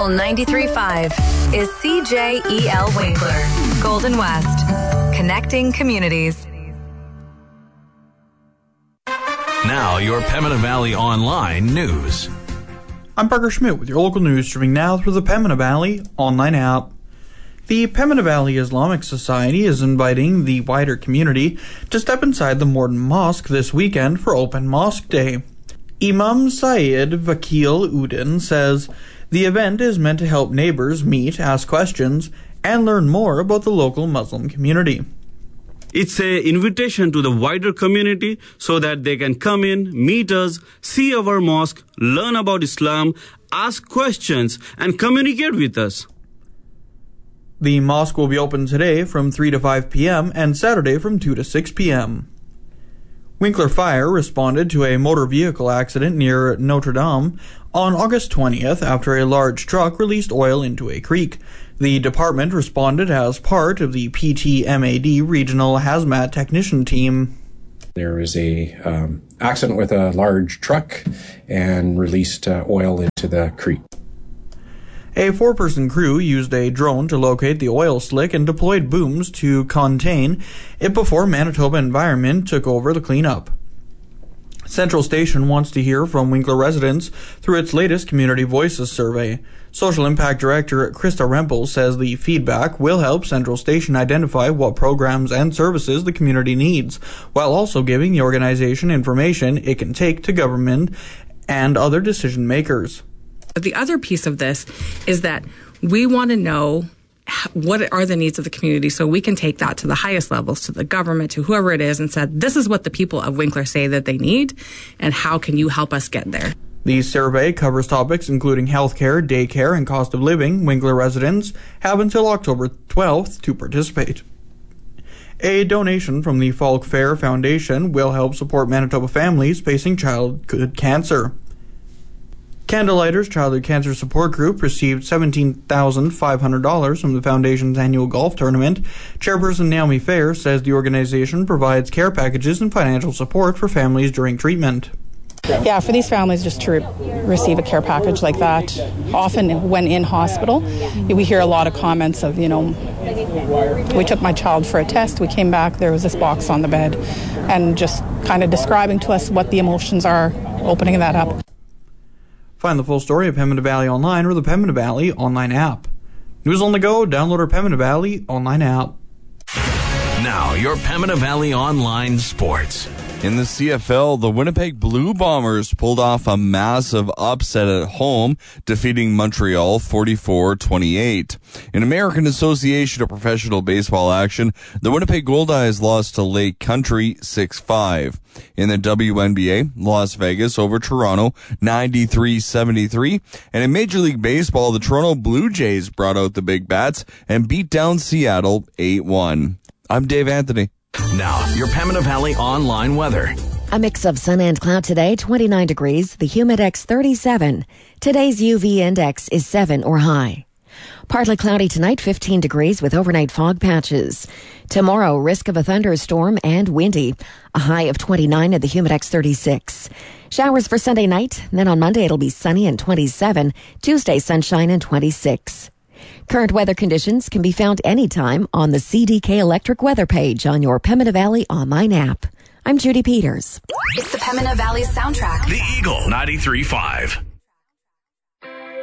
Local 93.5 is CJEL Winkler, Golden West, connecting communities. Now, your Pembina Valley Online news. I'm Parker Schmidt with your local news, streaming now through the Pembina Valley Online app. The Pembina Valley Islamic Society is inviting the wider community to step inside the Morden Mosque this weekend for Open Mosque Day. Imam Syed Vakil Udin says the event is meant to help neighbors meet, ask questions, and learn more about the local Muslim community. It's an invitation to the wider community so that they can come in, meet us, see our mosque, learn about Islam, ask questions, and communicate with us. The mosque will be open today from 3 to 5 p.m. and Saturday from 2 to 6 p.m. Winkler Fire responded to a motor vehicle accident near Notre Dame on August 20th after a large truck released oil into a creek. The department responded as part of the PTMAD Regional Hazmat Technician Team. There was a accident with a large truck and released oil into the creek. A 4-person crew used a drone to locate the oil slick and deployed booms to contain it before Manitoba Environment took over the cleanup. Central Station wants to hear from Winkler residents through its latest Community Voices survey. Social Impact Director Krista Rempel says the feedback will help Central Station identify what programs and services the community needs, while also giving the organization information it can take to government and other decision makers. The other piece of this is that we want to know what are the needs of the community so we can take that to the highest levels, to the government, to whoever it is, and said, this is what the people of Winkler say that they need, and how can you help us get there? The survey covers topics including healthcare, daycare, and cost of living. Winkler residents have until October 12th to participate. A donation from the Falk Fair Foundation will help support Manitoba families facing childhood cancer. Candlelighters Childhood Cancer Support Group received $17,500 from the Foundation's annual golf tournament. Chairperson Naomi Fair says the organization provides care packages and financial support for families during treatment. Yeah, for these families just to receive a care package like that, often when in hospital, we hear a lot of comments of, we took my child for a test, we came back, there was this box on the bed, and just kind of describing to us what the emotions are, opening that up. Find the full story of Pembina Valley Online or the Pembina Valley Online app. News on the go, download our Pembina Valley Online app. Now, your Pembina Valley Online sports. In the CFL, the Winnipeg Blue Bombers pulled off a massive upset at home, defeating Montreal 44-28. In American Association of Professional Baseball action, the Winnipeg Goldeyes lost to Lake Country 6-5. In the WNBA, Las Vegas over Toronto 93-73. And in Major League Baseball, the Toronto Blue Jays brought out the big bats and beat down Seattle 8-1. I'm Dave Anthony. Now, your Pembina Valley Online weather. A mix of sun and cloud today, 29 degrees, the humidex 37. Today's UV index is 7 or high. Partly cloudy tonight, 15 degrees with overnight fog patches. Tomorrow, risk of a thunderstorm and windy. A high of 29 and the humidex 36. Showers for Sunday night. Then on Monday, it'll be sunny and 27. Tuesday, sunshine and 26. Current weather conditions can be found anytime on the CDK Electric weather page on your Pembina Valley Online app. I'm Judy Peters. It's the Pembina Valley soundtrack. The Eagle 93.5.